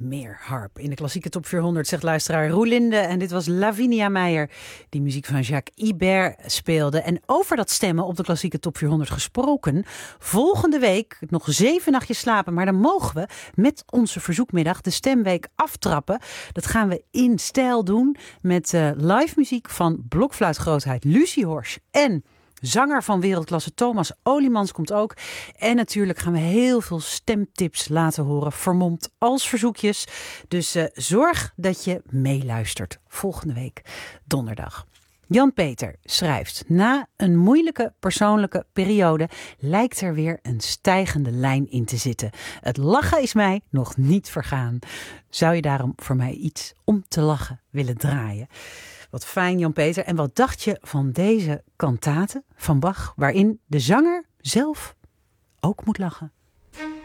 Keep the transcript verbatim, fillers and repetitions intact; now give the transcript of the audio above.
meer harp. In de klassieke top vierhonderd zegt luisteraar Roelinde. En dit was Lavinia Meijer, die muziek van Jacques Ibert speelde. En over dat stemmen op de klassieke top vierhonderd gesproken. Volgende week nog zeven nachtjes slapen. Maar dan mogen we met onze verzoekmiddag de Stemweek aftrappen. Dat gaan we in stijl doen met uh, live muziek van blokfluitgrootheid Lucie Horsch en zanger van wereldklasse Thomas Oliemans komt ook. En natuurlijk gaan we heel veel stemtips laten horen, vermomd als verzoekjes. Dus uh, zorg dat je meeluistert volgende week donderdag. Jan-Peter schrijft: na een moeilijke persoonlijke periode lijkt er weer een stijgende lijn in te zitten. Het lachen is mij nog niet vergaan. Zou je daarom voor mij iets om te lachen willen draaien? Wat fijn, Jan-Peter. En wat dacht je van deze kantate van Bach, waarin de zanger zelf ook moet lachen?